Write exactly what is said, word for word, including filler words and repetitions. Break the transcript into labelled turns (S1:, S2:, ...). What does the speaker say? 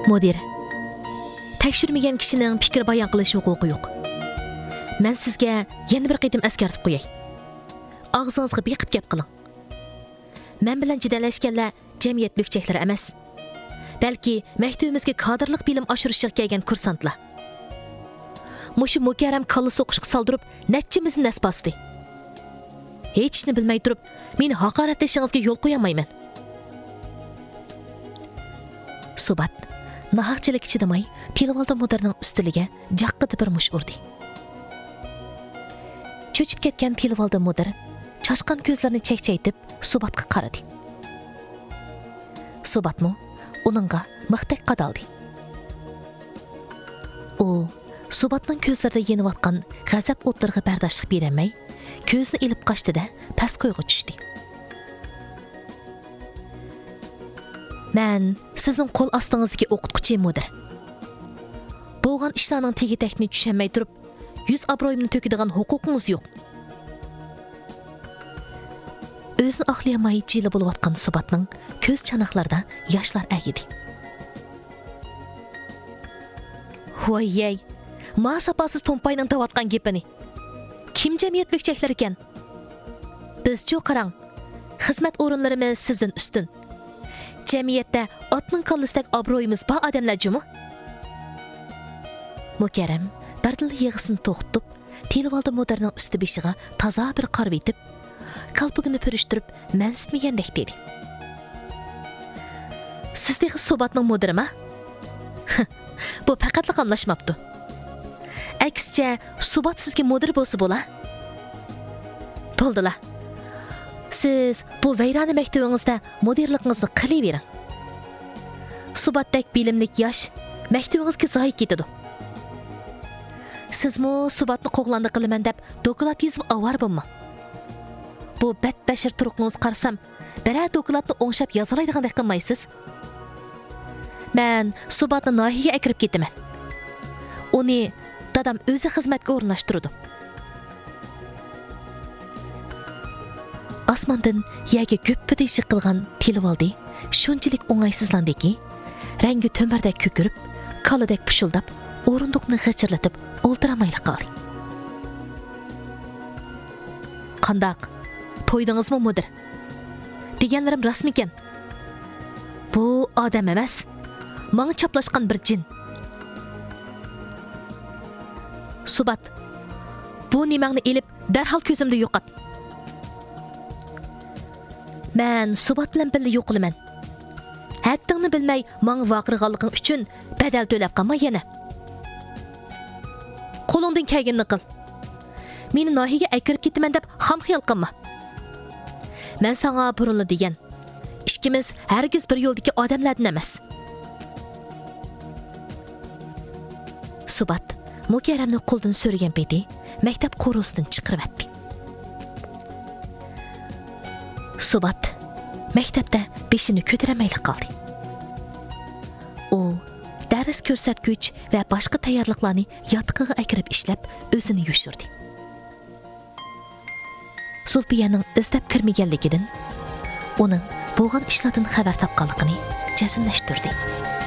S1: Mudir, tekshirmagan kishining fikr bayon qilish huquqi yo'q. Men sizga yana bir qitim eskartib qo'yay. Og'zingizga beqib gap qiling. Men bilan jidallashganlar jamiyat lukchaklari emas. Balki maktabimizga kadrlik bilim oshirishga kelgan kursantlar. Mushu mukarram kalla so'qishga soldirib, natchimizni nasbasdi. Hech ishni bilmay turib, meni haqoratlashingizga yo'l qo'yamayman. Subat nahaqchilik chidamay, Tilvaldi mudirning ustiliga jaqqida bir mush urdi. Cho'chib ketgan Tilvaldi mudir chashqan ko'zlarini chekchaytib Subatga qaradi. Subatmi uningga mixtak qadaldi. U Subatning ko'zlarida yeniyotgan g'azab o'tlariga bardoshlik bermay, ko'zni ilib qochdi-da, past qo'yga tushdi. Men sizning qo'l ostingizdagi o'qituvchi mudir. Bo'lgan ishlarning tegi-takni tushunmay turib, yuz obro'yimni to'kadigan huquqingiz yo'q. O'zini oqlayamay jili bo'layotgan Subatning ko'z chanoqlarida yoshlar agidi. Voy-yey, ma sapasiz to'mpayning tavotgan gapini. Kim jamiyat lukchaklar ekan? Biz-chi qarang, xizmat o'rinlarimiz sizdan ustun. Jamiyatda otning kallisidek obro'yimiz bor odamlar jumi? Mukarram bardil yig'isini to'xtatib, Tilvaldi mudirning usti beshiga toza bir qarab etib, kalpugini purishtirib, mansitmagandek dedi. Sizdagi Subatning mudirimi? Bu faqatla qamlashmabdi. Aksicha, Subat sizga mudir bo'lsa bo'la. Bo'ldilar. Siz bu vayrona maktabingizda mudirligingizni qilavering. Subatdek bilimlik yosh maktabingizga zoyi ketadi. Sizmi Subatni qo'g'landi qilaman deb doklad yozib avar bo'lma. Bu badbashir turuqingiz qarsam, biror dokladni o'ngshab yozalaydigandek qilmaysiz. Men Subatni nahiyaga akirib ketaman. Uni dadam o'zi xizmatga o'rnashtirdi. Osmondan yerga ko'ppida yiqilgan Tilvaldi shunchalik o'ng'aysizlandiki, rangi to'mardek ko'kirib, kalidek pushildab, o'rindiqni g'ichirlatib o'ltiramayli qoldi. Qandaq? To'ydingizmi mudir? Deganlarim rasmi ekan. Bu odam emas, menga chaplashgan bir jin. Subat, bu nimangni elib darhol ko'zimda yo'qot. Men Subat bilan birga yo'q qilaman. Haddingni bilmay, menga vaqirganliging uchun badal to'lab qolma yana. Qo'lingdan kelganini qil. Meni nahiyaga akirib ketaman deb ham xiyol qilma. Men sana burunli degan. Ikkimiz hargiz bir yo'ldagi odamlardan emas. Subat mukarramni qo'ldan so'ragan peti maktab qo'rosidan chiqaribdi. Subat maktabda beshini ko'taramayli qoldi. U dars ko'rsatgich va boshqa tayyorliklarni yotiqiga akirib ishlab o'zini yushirdi. Zulfiyaning istab kirmaganligidan uning bo'lgan ishlardan xabar topganligini jazmlashtirdi.